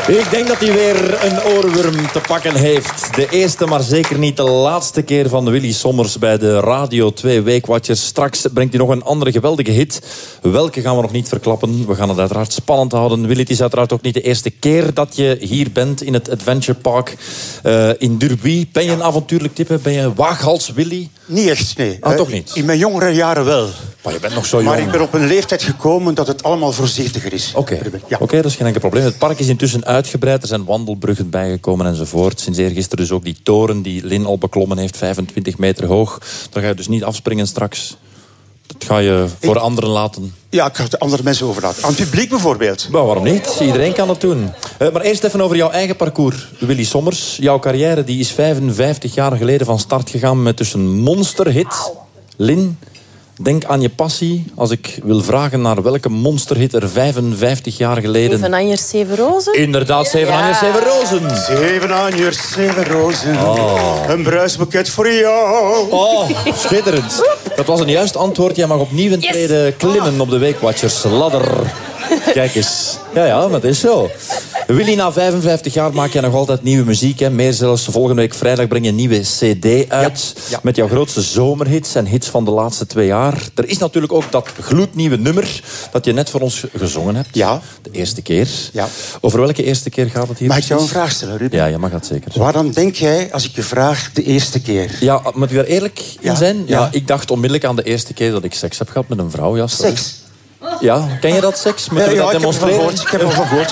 Ik denk dat hij weer een oorworm te pakken heeft. De eerste, maar zeker niet de laatste keer van Willy Sommers bij de Radio 2 Weekwatchers. Straks brengt hij nog een andere geweldige hit. Welke gaan we nog niet verklappen. We gaan het uiteraard spannend houden. Willy, het is uiteraard ook niet de eerste keer dat je hier bent in het Adventure Park in Durbuy. Ben je een avontuurlijk type? Ben je waaghals Willy? Niet echt, nee. Ah, toch niet? In mijn jongere jaren wel. Maar je bent nog zo jong. Maar ik ben op een leeftijd gekomen dat het allemaal voorzichtiger is. Oké, dat is geen enkel probleem. Het park is intussen uitgebreid. Er zijn wandelbruggen bijgekomen enzovoort. Sinds eergisteren dus ook die toren die Lin al beklommen heeft, 25 meter hoog. Daar ga je dus niet afspringen straks. Dat ga je voor anderen laten. Ja, ik ga het andere mensen overlaten. Aan het publiek bijvoorbeeld. Maar waarom niet? Iedereen kan het doen. Maar eerst even over jouw eigen parcours, Willy Sommers. Jouw carrière die is 55 jaar geleden van start gegaan met dus een monsterhit. Lin, denk aan je passie. Als ik wil vragen naar welke monsterhit er 55 jaar geleden... 7 Anjers, 7 Rozen? Inderdaad, 7 Anjers, 7 Rozen. 7 Anjers, 7 rozen. Een bruisboeket voor jou. Oh, schitterend. Dat was een juist antwoord. Jij mag opnieuw een treden klimmen op de Weekwatchers ladder. Kijk eens. Ja, maar dat is zo. Willy, na 55 jaar maak je nog altijd nieuwe muziek. Hè? Meer zelfs, volgende week vrijdag breng je een nieuwe cd uit. Ja. Met jouw grootste zomerhits en hits van de laatste 2 jaar. Er is natuurlijk ook dat gloednieuwe nummer dat je net voor ons gezongen hebt. Ja. De eerste keer. Ja. Over welke eerste keer gaat het hier? Mag ik jou een vraag stellen, Ruben? Ja, je mag dat zeker. Waarom denk jij, als ik je vraag, de eerste keer? Ja, moet u er eerlijk in zijn? Ja. Ik dacht onmiddellijk aan de eerste keer dat ik seks heb gehad met een vrouw. Ja, sorry. Seks? Ja, ken je dat seks? Moeten we dat demonstreren? Ik heb er van gehoord.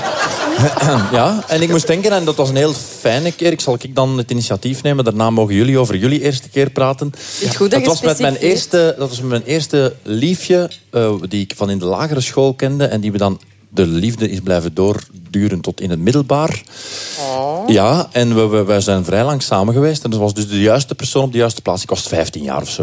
Ja, en ik moest denken, en dat was een heel fijne keer. Zal ik dan het initiatief nemen? Daarna mogen jullie over jullie eerste keer praten. Is goed dat was met mijn eerste liefje, die ik van in de lagere school kende. En die we dan, de liefde is blijven doorduren tot in het middelbaar. Oh. Ja, en wij zijn vrij lang samen geweest. En dat was dus de juiste persoon op de juiste plaats. Ik was 15 jaar of zo.